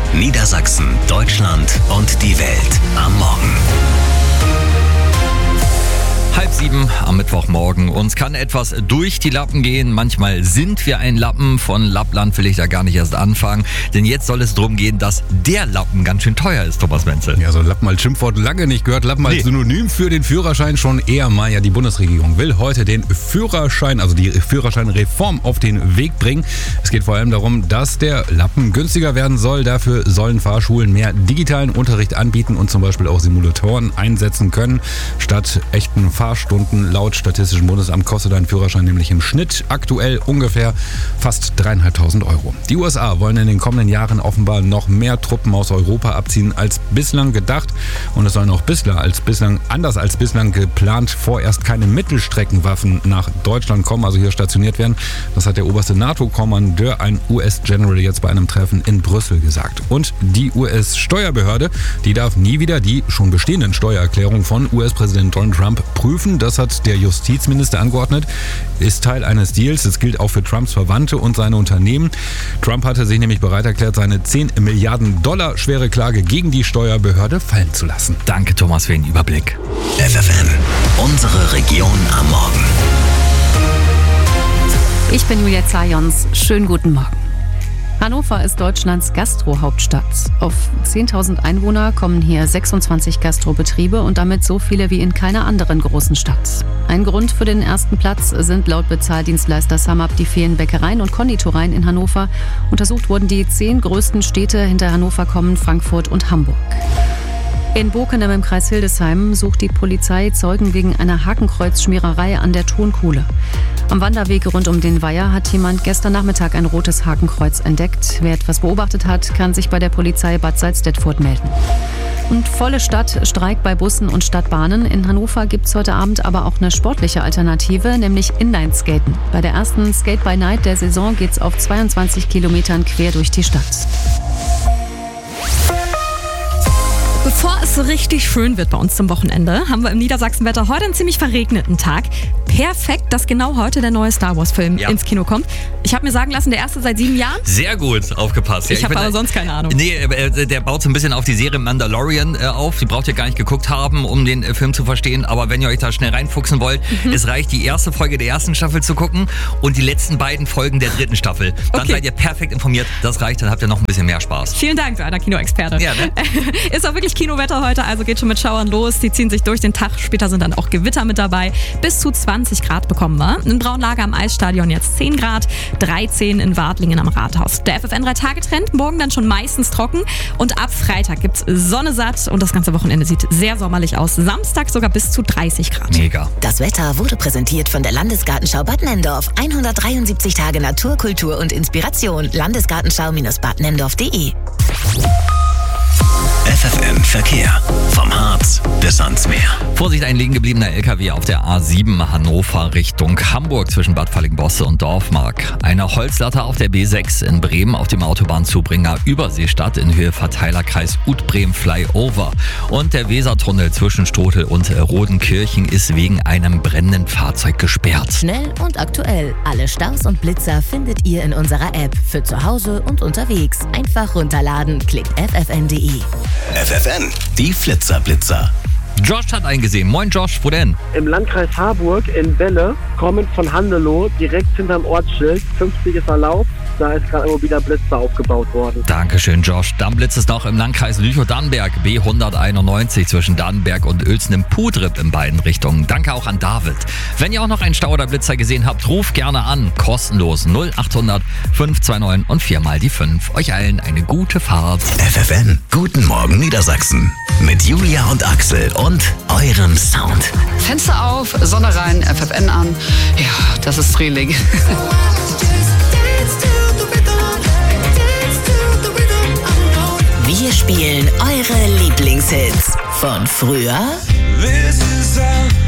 Niedersachsen, Deutschland und die Welt am Morgen. 6:30 am Mittwochmorgen. Uns kann etwas durch die Lappen gehen. Manchmal sind wir ein Lappen. Von Lappland will ich da gar nicht erst anfangen. Denn jetzt soll es darum gehen, dass der Lappen ganz schön teuer ist, Thomas Menzel. Ja, so Lappen als Schimpfwort lange nicht gehört. Lappen als Synonym für den Führerschein schon eher mal. Ja, die Bundesregierung will heute den Führerschein, also die Führerscheinreform auf den Weg bringen. Es geht vor allem darum, dass der Lappen günstiger werden soll. Dafür sollen Fahrschulen mehr digitalen Unterricht anbieten und zum Beispiel auch Simulatoren einsetzen können. Statt echten Fahrstunden laut Statistischem Bundesamt kostet ein Führerschein nämlich im Schnitt aktuell ungefähr fast 3.500 Euro. Die USA wollen in den kommenden Jahren offenbar noch mehr Truppen aus Europa abziehen als bislang gedacht. Und es sollen auch anders als bislang geplant, vorerst keine Mittelstreckenwaffen nach Deutschland kommen, also hier stationiert werden. Das hat der oberste NATO-Kommandeur, ein US-General, jetzt bei einem Treffen in Brüssel gesagt. Und die US-Steuerbehörde, die darf nie wieder die schon bestehenden Steuererklärungen von US-Präsident Donald Trump prüfen. Das hat der Justizminister angeordnet. Ist Teil eines Deals. Das gilt auch für Trumps Verwandte und seine Unternehmen. Trump hatte sich nämlich bereit erklärt, seine 10 Milliarden Dollar schwere Klage gegen die Steuerbehörde fallen zu lassen. Danke, Thomas, für den Überblick. FFN, unsere Region am Morgen. Ich bin Julia Zajons. Schönen guten Morgen. Hannover ist Deutschlands Gastro-Hauptstadt. Auf 10.000 Einwohner kommen hier 26 Gastrobetriebe und damit so viele wie in keiner anderen großen Stadt. Ein Grund für den ersten Platz sind laut Bezahldienstleister SumUp die vielen Bäckereien und Konditoreien in Hannover. Untersucht wurden die 10 größten Städte, hinter Hannover kommen Frankfurt und Hamburg. In Bokenem im Kreis Hildesheim sucht die Polizei Zeugen wegen einer Hakenkreuzschmiererei an der Tonkuhle. Am Wanderweg rund um den Weiher hat jemand gestern Nachmittag ein rotes Hakenkreuz entdeckt. Wer etwas beobachtet hat, kann sich bei der Polizei Bad Salzdetfurt melden. Und volle Stadt, Streik bei Bussen und Stadtbahnen. In Hannover gibt es heute Abend aber auch eine sportliche Alternative, nämlich Inlineskaten. Bei der ersten Skate by Night der Saison geht's auf 22 Kilometern quer durch die Stadt. Bevor es so richtig schön wird bei uns zum Wochenende, haben wir im Niedersachsenwetter heute einen ziemlich verregneten Tag. Perfekt, dass genau heute der neue Star Wars-Film ins Kino kommt. Ich habe mir sagen lassen, der erste seit 7 Jahren. Sehr gut aufgepasst. Ich habe aber sonst keine Ahnung. Nee, der baut so ein bisschen auf die Serie Mandalorian auf. Die braucht ihr gar nicht geguckt haben, um den Film zu verstehen. Aber wenn ihr euch da schnell reinfuchsen wollt, es reicht, die erste Folge der ersten Staffel zu gucken und die letzten beiden Folgen der 3. Staffel. Dann seid ihr perfekt informiert. Das reicht, dann habt ihr noch ein bisschen mehr Spaß. Vielen Dank, du alter Kinoexperte. Ja, ne? Ist auch wirklich Kinowetter heute, also geht schon mit Schauern los. Die ziehen sich durch den Tag. Später sind dann auch Gewitter mit dabei. Bis zu 20 Grad bekommen wir. In Braunlager am Eisstadion jetzt 10 Grad, 13 in Wartlingen am Rathaus. Der FFN 3-Tage-Trend, morgen dann schon meistens trocken. Und ab Freitag gibt's Sonne satt und das ganze Wochenende sieht sehr sommerlich aus. Samstag sogar bis zu 30 Grad. Mega. Das Wetter wurde präsentiert von der Landesgartenschau Bad Nenndorf. 173 Tage Natur, Kultur und Inspiration. Landesgartenschau-badnenndorf.de. FFN Verkehr. Vom Harz bis ans Meer. Vorsicht, ein liegen gebliebener LKW auf der A7 Hannover Richtung Hamburg zwischen Bad Fallingbostel und Dorfmark. Eine Holzlatte auf der B6 in Bremen auf dem Autobahnzubringer Überseestadt in Höhe Verteilerkreis Utbremen Flyover. Und der Wesertunnel zwischen Stotel und Rodenkirchen ist wegen einem brennenden Fahrzeug gesperrt. Schnell und aktuell. Alle Staus und Blitzer findet ihr in unserer App. Für zu Hause und unterwegs. Einfach runterladen. Klickt ffn.de. FFN, die Flitzer-Blitzer. Josh hat eingesehen. Moin Josh, wo denn? Im Landkreis Harburg in Belle, kommend von Handelow, direkt hinterm Ortsschild. 50 ist erlaubt. Da ist gerade immer wieder Blitzer aufgebaut worden. Dankeschön, Josh. Dann blitzt es noch im Landkreis Lüchow-Dannenberg, B191 zwischen Dannenberg und Uelzen im Pudrip in beiden Richtungen. Danke auch an David. Wenn ihr auch noch einen Stau oder Blitzer gesehen habt, ruft gerne an. Kostenlos 0800 529 und 4 die 5. Euch allen eine gute Fahrt. FFN, guten Morgen Niedersachsen. Mit Julia und Axel und eurem Sound. Fenster auf, Sonne rein, FFN an. Ja, das ist Frühling. Wir spielen eure Lieblingshits von früher This is